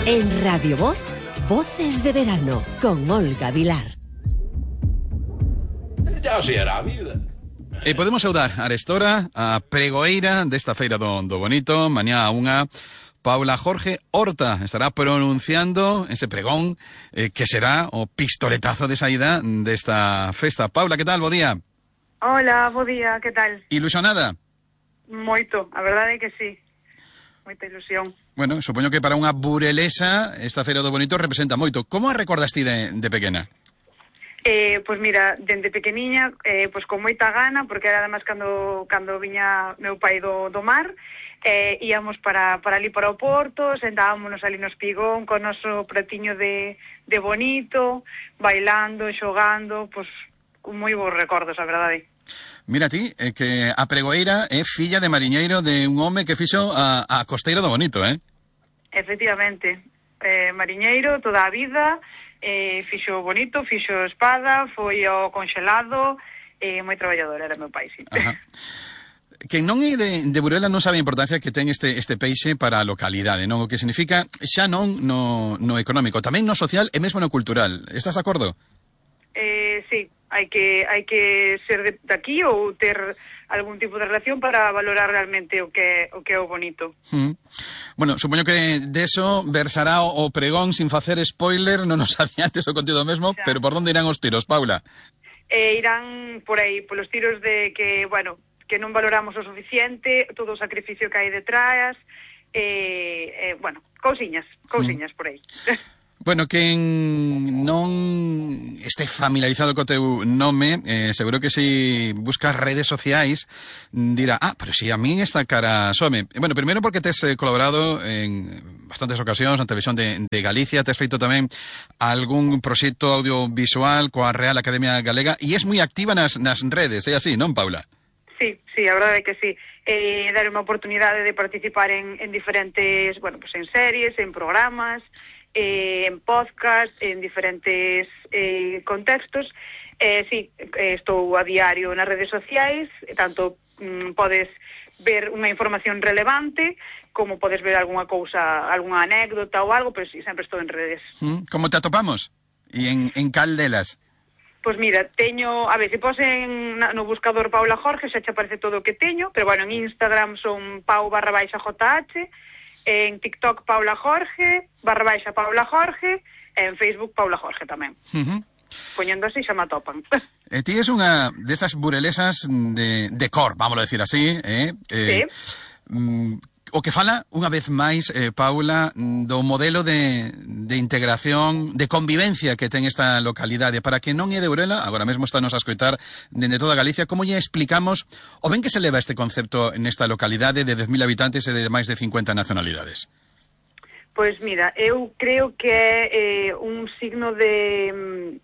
En Radio Voz, Voces de Verano, con Olga Vilar. Ya se hará a vida. E podemos saudar a arestora, a pregoeira desta feira do Bonito, mañá a unha. Paula Jorge Horta estará pronunciando ese pregón que será o pistoletazo de saída desta festa. Paula, que tal? Bo día. Hola, bo día, que tal? Ilusionada? Moito, a verdade é que sí. Moita ilusión. Bueno, supoño que para unha burelesa esta feira do Bonito representa moito. Como a recordas ti de pequena? Pois mira, dende pequeniña, pois con moita gana, porque era además cando viña meu pai do mar, íamos para ali para o Porto, sentábamos ali no espigón con o noso pratiño de bonito, bailando, xogando, pois con moi bons recordos, a verdade. Mira ti, que a pregoeira é filla de mariñeiro de un home que fixo a costeira do Bonito, Efectivamente, mariñeiro toda a vida, fixo Bonito, fixo espada, foi ao conxelado, moi traballador, era meu pai, sí. Ajá. Quen non é de Burela non sabe a importancia que ten este peixe para a localidade, non? O que significa xa non no económico, tamén no social e mesmo no cultural. Estás de acordo? Sí, hai que ser de aquí ou ter algún tipo de relación para valorar realmente o que é o bonito. Bueno, supoño que deso versará o pregón sin facer spoiler, non nos adiantes o contido mesmo, pero por onde irán os tiros, Paula? Irán por aí, polos tiros de que, bueno, que non valoramos o suficiente, todo o sacrificio que hai detrás, bueno, cousiñas por aí. Bueno, quen non este familiarizado co teu nome, seguro que se buscas redes sociais dirá, pero si a min esta cara some. Bueno, primeiro porque tes colaborado en bastantes ocasións na televisión de Galicia, tes feito tamén algún proxecto audiovisual coa Real Academia Galega e es moi activa nas redes, é así, non, Paula? Sí, a verdade é que sí. Dar unha oportunidade de participar en diferentes, bueno, pues en series, en programas, en podcast, en diferentes contextos. Sí, estou a diario nas redes sociais, tanto podes ver unha información relevante, como podes ver algunha cousa, algunha anécdota ou algo, pero sí, sempre estou en redes. Como te atopamos? E en cal delas? Pois mira, teño, a ver, se posen no buscador Paula Jorge, xa che aparece todo o que teño, pero bueno, en Instagram son pau_JH, en TikTok Paula Jorge, _Paula Jorge, e en Facebook Paula Jorge tamén. Poñendo así xa me atopan. Ti es unha desas burelesas de cor, vamos a decir así, Sí. O que fala, unha vez máis, Paula, do modelo de integración, de convivencia que ten esta localidade. Para que non é de Burela, agora mesmo estános a escoitar dende toda Galicia, como lle explicamos o ben que se leva este concepto nesta localidade de 10.000 habitantes e de máis de 50 nacionalidades? Pois mira, eu creo que é un signo de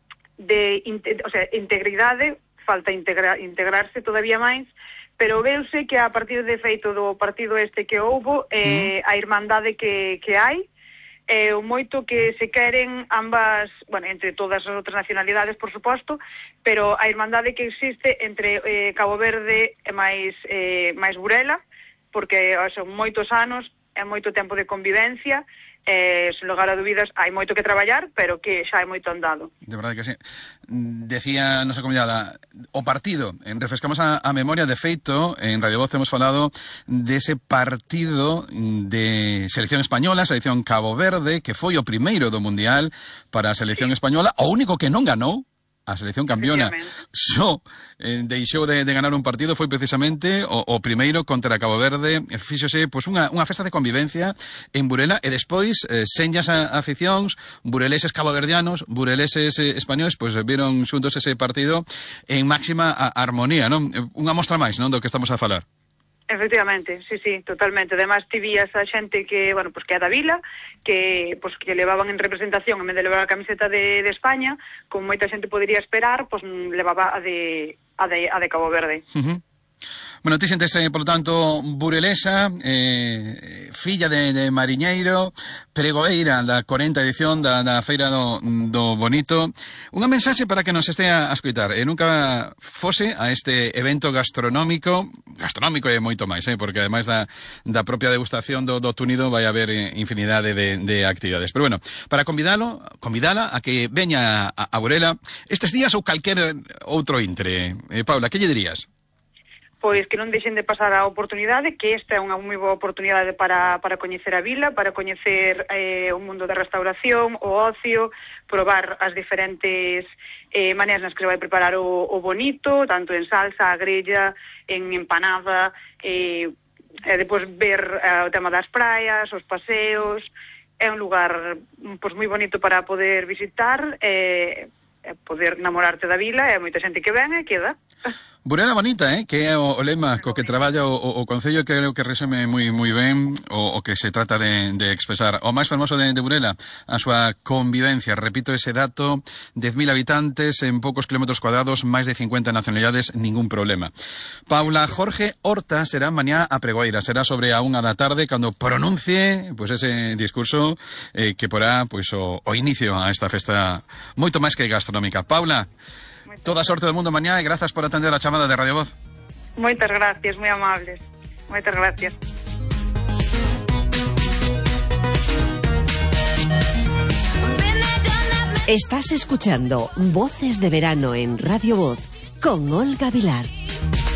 integridade, falta integrarse todavía máis, pero veuse que a partir de feito do partido este que houbo, a irmandade que hai, o moito que se queren ambas, bueno, entre todas as outras nacionalidades, por suposto, pero a irmandade que existe entre Cabo Verde e máis Burela, porque son moitos anos, é moito tempo de convivencia, sen lugar a dúbidas, hai moito que traballar, pero que xa é moito andado. De verdade que sí. Decía a nosa convidada, o partido, refrescamos a memoria, de feito, en Radio Voz hemos falado dese partido de selección española, selección Cabo Verde, que foi o primeiro do Mundial para a selección española, o único que non ganou, a selección campeona só deixou de ganar un partido, foi precisamente o primeiro contra Cabo Verde. Fíxose pois unha festa de convivencia en Burela e despois senllas aficións, bureleses caboverdianos, bureleses españoles, pois viron xuntos ese partido en máxima armonía, non? Unha mostra máis, non, do que estamos a falar. Efectivamente, sí, totalmente. Además, ti vías a xente que, bueno, pues que é da vila, que levaban en representación, en vez de levar a camiseta de España, como moita xente podería esperar, pues levaba a de Cabo Verde. Bueno, ti xentes, por tanto, burelesa, filla de mariñeiro, pregoeira da 40ª edición da Feira do Bonito. Unha mensaxe para que nos estea a escoitar. Nunca fose a este evento gastronómico e moito máis, porque ademais da propia degustación do túnido vai haber infinidade de actividades. Pero bueno, para convidala a que veña a Burela estes días ou calquer outro intre. Paula, que lle dirías? Pois que non deixen de pasar a oportunidade, que esta é unha moi boa oportunidade para coñecer a vila, para coñecer o mundo da restauración, o ocio, probar as diferentes maneiras nas que se vai preparar o bonito, tanto en salsa, a grella, en empanada, e depois ver o tema das praias, os paseos. É un lugar pois moi bonito para poder visitar, poder namorarte da vila, e moita xente que ven e queda. Burela bonita, que é o lema co que traballa o Concello, que creo que resume moi ben o que se trata de expresar. O máis fermoso de Burela, a súa convivencia. Repito ese dato, 10.000 habitantes en poucos kilómetros cuadrados, máis de 50 nacionalidades, ningún problema. Paula Jorge Horta será mañá a pregoeira, será sobre a 1 da tarde cando pronuncie pois ese discurso que porá pois o inicio a esta festa moito máis que gastronómica. Paula, toda a sorte do mundo mañá e grazas por atender a chamada de Radio Voz. Moitas gracias, moi amables. Moitas gracias. Estás escuchando Voces de Verano en Radio Voz con Olga Vilar.